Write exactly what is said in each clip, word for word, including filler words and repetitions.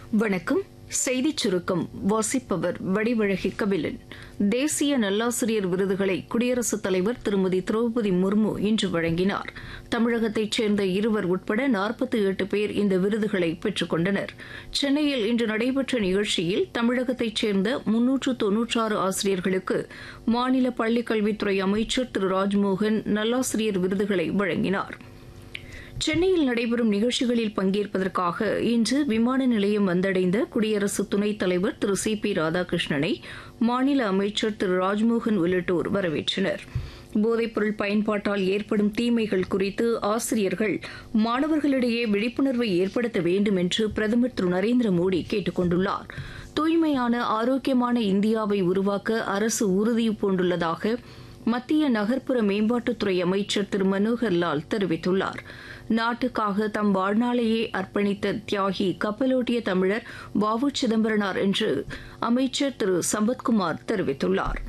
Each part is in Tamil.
வணக்கம். செய்திச் சுருக்கம் வாசிப்பவர் வடிவழகி கபிலன். தேசிய நல்லாசிரியர் விருதுகளை குடியரசுத் தலைவர் திருமதி திரௌபதி முர்மு இன்று வழங்கினார். தமிழகத்தைச் சேர்ந்த இருவர் உட்பட நாற்பத்தி எட்டு பேர் இந்த விருதுகளை பெற்றுக் கொண்டனர். சென்னையில் இன்று நடைபெற்ற நிகழ்ச்சியில் தமிழகத்தைச் சேர்ந்த முன்னூற்று தொன்னூற்றாறு ஆசிரியர்களுக்கு மாநில பள்ளிக்கல்வித்துறை அமைச்சர் திரு ராஜ்மோகன் நல்லாசிரியர் விருதுகளை வழங்கினார். சென்னையில் நடைபெறும் நிகழ்ச்சிகளில் பங்கேற்பதற்காக இன்று விமான நிலையம் வந்தடைந்த குடியரசு துணைத் தலைவர் திரு சி பி ராதாகிருஷ்ணனை மாநில அமைச்சர் திரு ராஜ்மோகன் உள்ளிட்டோர் வரவேற்றனர். போதைப்பொருள் பயன்பாட்டால் ஏற்படும் தீமைகள் குறித்து ஆசிரியர்கள் மாணவர்களிடையே விழிப்புணர்வை ஏற்படுத்த வேண்டும் என்று பிரதமர் திரு நரேந்திர மோடி கேட்டுக் கொண்டுள்ளார். தூய்மையான ஆரோக்கியமான இந்தியாவை உருவாக்க அரசு உறுதி பூண்டுள்ளதாக மத்திய நகர்ப்புற மேம்பாட்டுத்துறை அமைச்சர் திரு மனோகர் லால் தெரிவித்துள்ளார். நாட்டுக்காக தம் வாழ்நாளையே அர்ப்பணித்த தியாகி கப்பலோட்டிய தமிழர் வ உ சிதம்பரனார் என்று அமைச்சர் திரு சம்பத்குமார் தெரிவித்துள்ளார்.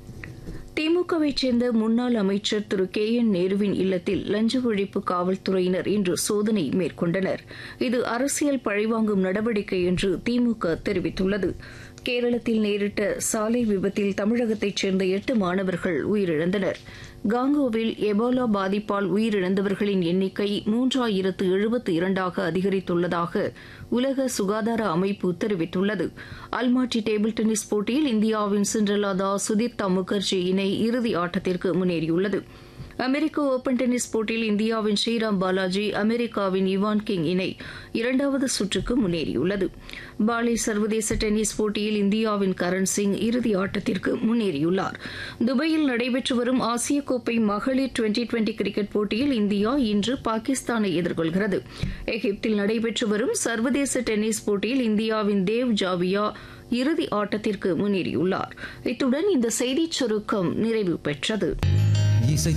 திமுகவைச் சேர்ந்த முன்னாள் அமைச்சர் திரு கே என் நேருவின் இல்லத்தில் லஞ்ச ஒழிப்பு காவல்துறையினர் இன்று சோதனை மேற்கொண்டனர். இது அரசியல் பழிவாங்கும் நடவடிக்கை என்று திமுக தெரிவித்துள்ளது. கேரளத்தில் நேரிட்ட சாலை விபத்தில் தமிழகத்தைச் சேர்ந்த எட்டு மாணவர்கள் உயிரிழந்தனர். காங்கோவில் எபோலா பாதிப்பால் உயிரிழந்தவர்களின் எண்ணிக்கை மூன்றாயிரத்து எழுபத்து இரண்டாக அதிகரித்துள்ளதாக உலக சுகாதார அமைப்பு தெரிவித்துள்ளது. அல்மாட்டி டேபிள் டென்னிஸ் போட்டியில் இந்தியாவின் சிண்ட்ரெலா தாஸ் சுதீர்த்தா முகர்ஜி இணை இறுதி ஆட்டத்திற்கு முன்னேறியுள்ளது. அமெரிக்க ஓபன் டென்னிஸ் போட்டியில் இந்தியாவின் ஸ்ரீராம் பாலாஜி அமெரிக்காவின் இவான் கிங் இணை இரண்டாவது சுற்றுக்கு முன்னேறியுள்ளது. பாலி சர்வதேச டென்னிஸ் போட்டியில் இந்தியாவின் கரண் சிங் இறுதி ஆட்டத்திற்கு முன்னேறியுள்ளார். துபாயில் நடைபெற்று வரும் ஆசிய கோப்பை மகளிர் டுவெண்டி டுவெண்டி கிரிக்கெட் போட்டியில் இந்தியா இன்று பாகிஸ்தானை எதிர்கொள்கிறது. எகிப்தில் நடைபெற்று வரும் சர்வதேச டென்னிஸ் போட்டியில் இந்தியாவின் தேவ் ஜாவியா இறுதி ஆட்டத்திற்கு முன்னேறியுள்ளார். இத்துடன் இந்த செய்திச் சுருக்கம் நிறைவு பெற்றது.